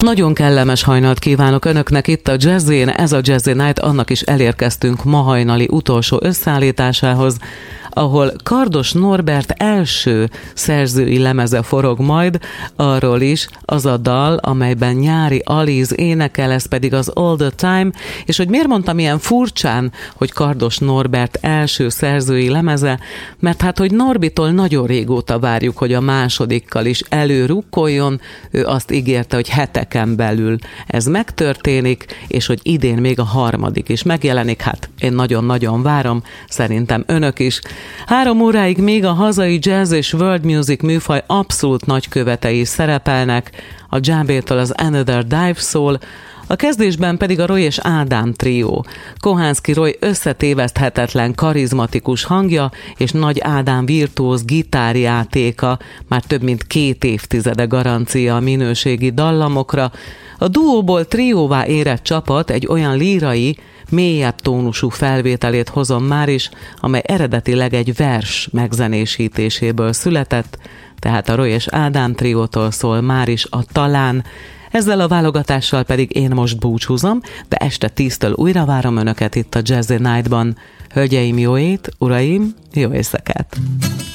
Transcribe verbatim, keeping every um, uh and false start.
Nagyon kellemes hajnalt kívánok Önöknek itt a Jazzin, ez a Jazzy Night, annak is elérkeztünk ma hajnali utolsó összeállításához, ahol Kardos Norbert első szerzői lemeze forog majd, arról is az a dal, amelyben Nyári Aliz énekel, ez pedig az All the Time, és hogy miért mondtam ilyen furcsán, hogy Kardos Norbert első szerzői lemeze, mert hát, hogy Norbitól nagyon régóta várjuk, hogy a másodikkal is előrukkoljon, ő azt ígérte, hogy heteken belül ez megtörténik, és hogy idén még a harmadik is megjelenik, hát én nagyon-nagyon várom, szerintem Önök is. Három óráig még a hazai jazz és world music műfaj abszolút nagykövetei szerepelnek, a Djabétől az Another Dive szól, a kezdésben pedig a Roy és Ádám trió. Kohánszky Roy összetéveszthetetlen karizmatikus hangja és Nagy Ádám virtuóz gitárjátéka már több mint két évtizede garancia a minőségi dallamokra. A duóból trióvá érett csapat egy olyan lírai, mélyebb tónusú felvételét hozom már is, amely eredetileg egy vers megzenésítéséből született, tehát a Roy és Ádám triótól szól már is a Talán. Ezzel a válogatással pedig én most búcsúzom, de este tíztől újra várom Önöket itt a Jazzy Night-ban. Hölgyeim, jó ét, uraim, jó éjszakát!